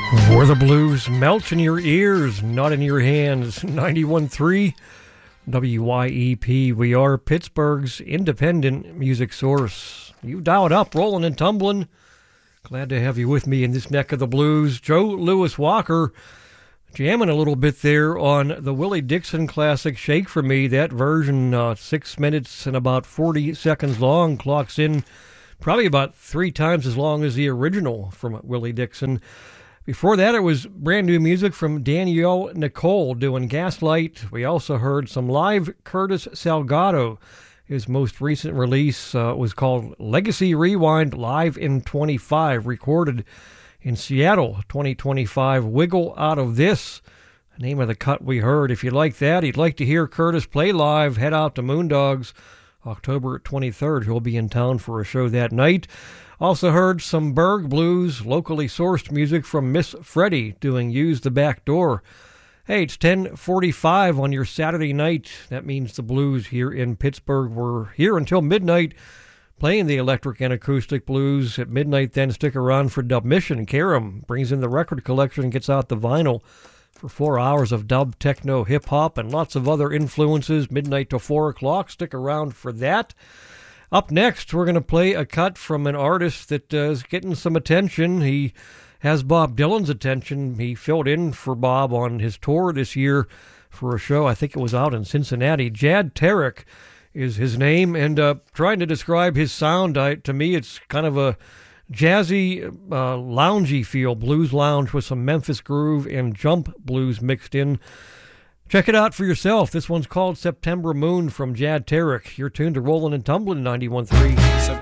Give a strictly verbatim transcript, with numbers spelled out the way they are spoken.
Where the blues melt in your ears, not in your hands. ninety-one point three W Y E P. We are Pittsburgh's independent music source. You dialed up, rolling and tumbling. Glad to have you with me in this neck of the blues. Joe Louis Walker jamming a little bit there on the Willie Dixon classic Shake For Me. That version, uh, six minutes and about forty seconds long, clocks in probably about three times as long as the original from Willie Dixon. Before that, it was brand new music from Danielle Nicole doing Gaslight. We also heard some live Curtis Salgado. His most recent release uh, was called Legacy Rewind Live in twenty-five, recorded in Seattle, twenty twenty-five. Wiggle Out of This, the name of the cut we heard. If you like that, you'd like to hear Curtis play live, head out to Moondogs, October twenty-third. He'll be in town for a show that night. Also heard some Berg Blues, locally sourced music from Miss Freddie doing Use the Back Door. Hey, it's ten forty-five on your Saturday night. That means the blues here in Pittsburgh. We're here until midnight playing the electric and acoustic blues. At midnight, then stick around for Dub Mission. Karam brings in the record collection and gets out the vinyl for four hours of dub, techno, hip-hop, and lots of other influences. Midnight to four o'clock. Stick around for that. Up next, we're going to play a cut from an artist that uh, is getting some attention. He has Bob Dylan's attention. He filled in for Bob on his tour this year for a show. I think it was out in Cincinnati. Jad Tarek is his name, and uh, trying to describe his sound, I, to me, it's kind of a jazzy, uh, loungy feel, blues lounge with some Memphis groove and jump blues mixed in. Check it out for yourself. This one's called September Moon from Jad Tarek. You're tuned to Rollin' and Tumblin' ninety-one point three.